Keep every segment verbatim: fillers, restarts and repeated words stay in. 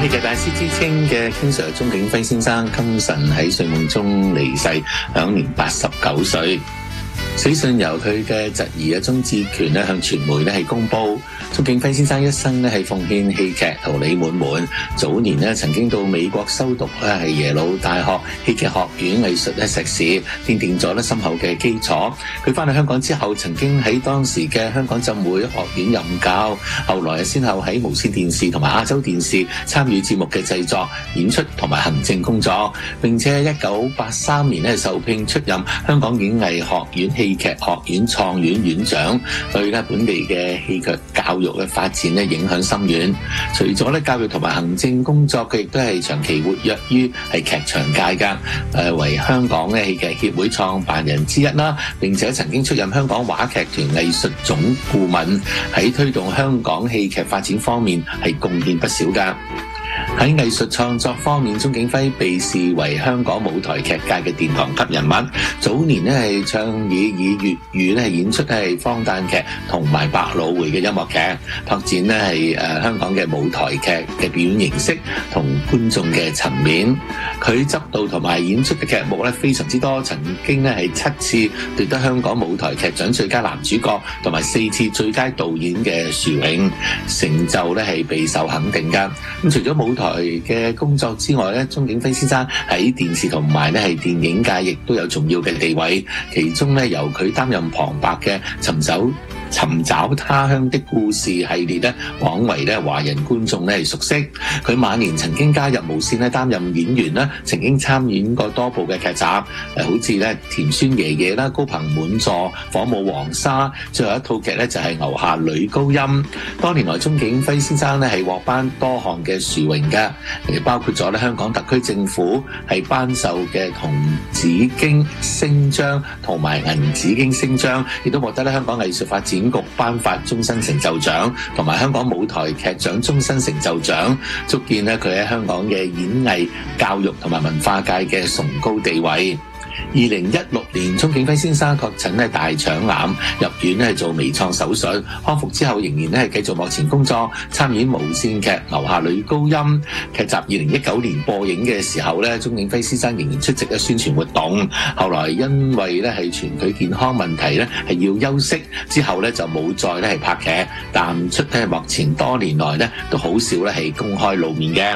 戲劇大師之稱嘅 King Sir 鍾景輝先生今晨喺睡夢中離世，享年八十九歲。死訊由佢嘅侄兒啊鍾志權咧向傳媒咧係公佈，鍾景輝先生一生咧係奉獻戲劇桃李滿滿。早年咧曾經到美國修讀咧係耶魯大學戲劇學院藝術咧碩士，奠定咗咧深厚嘅基礎。佢翻嚟香港之後，曾經喺當時嘅香港浸會學院任教，後來先後喺無線電視同埋亞洲電視參與節目嘅製作、演出同埋行政工作。並且一九八三年咧受聘出任香港演藝學院戲劇學院創院院長，對咧本地嘅戲劇教育嘅發展咧影響深遠。除咗咧教育同埋行政工作，佢亦都係長期活躍於係劇場界㗎。誒為香港嘅戲劇協會創辦人之一啦，並且曾經出任香港話劇團藝術總顧問，喺推動香港戲劇發展方面係貢獻不少㗎。喺藝術創作方面，鍾景輝被視為香港舞台劇界嘅殿堂級人物。早年咧係倡議以粵語咧演出係荒誕劇同埋百老匯嘅音樂劇，拓展咧係誒香港嘅舞台劇嘅表演形式同觀眾嘅層面。佢執導同埋演出嘅劇目咧非常之多，曾經咧係七次奪得香港舞台劇獎最佳男主角同埋四次最佳導演嘅殊榮，成就咧係備受肯定㗎。咁除咗舞台嘅工作之外咧，鍾景輝先生喺電視同埋咧係電影界亦都有重要嘅地位。其中咧由佢擔任旁白嘅尋找尋找他鄉的故事系列咧，廣為咧華人觀眾咧係熟悉。佢晚年曾經加入無線咧擔任演員啦，曾經參演過多部嘅劇集，誒好似咧田孫爺爺啦、高朋滿座、火舞黃沙，最後一套劇咧就係牛下女高音。多年來，鍾景輝先生咧係獲頒多項嘅殊榮嘅，誒包括咗咧香港特區政府係頒授嘅銅紫荊星章同埋銀紫荊星章，亦都獲得咧香港藝術發展局頒發終身成就獎同埋香港舞台劇獎終身成就獎，足見咧佢喺香港嘅演藝、教育同埋文化界嘅崇高地位。二零一六年，鍾景輝先生確診咧大腸癌，入院咧做微創手術，康復之後仍然咧係繼續幕前工作，參演無線劇《牛下女高音》劇集。二零一九年播映嘅時候咧，鍾景輝先生仍然出席嘅宣傳活動。後來因為咧係傳佢健康問題咧係要休息，之後咧就冇再咧係拍劇，淡出咧幕前多年來咧都好少咧係公開露面嘅。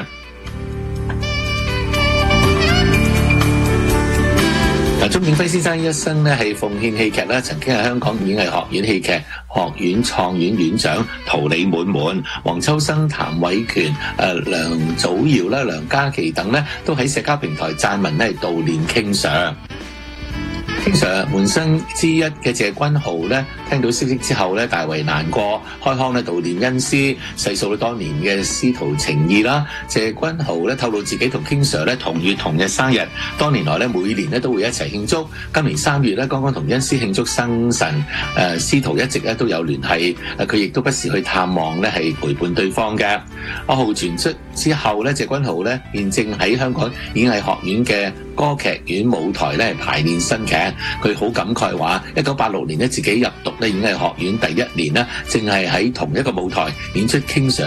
鍾景輝先生一生咧係奉獻戲劇啦，曾經係香港演藝學院戲劇學院創院院長，桃李滿滿。黃秋生、譚偉權、誒梁祖堯啦、梁嘉琪等咧，都喺社交平台撰文咧悼念 King Sir。King Sir門生之一嘅謝君豪咧，聽到消息之後咧，大為難過，開腔咧悼念恩師，細數咗當年嘅師徒情誼啦。謝君豪咧透露自己同 King Sir 咧同月同日生日，多年來咧每年咧都會一齊慶祝。今年三月咧剛剛同恩師慶祝生辰，誒、呃、師徒一直咧都有聯繫，誒佢亦都不時去探望咧係陪伴對方嘅。阿豪傳出之後咧，謝君豪咧現正喺香港演藝學院嘅歌劇院舞台咧排練新劇。佢好感慨話，一九八六年咧自己入讀咧演藝學院第一年咧，正係喺同一個舞台演出 King Sir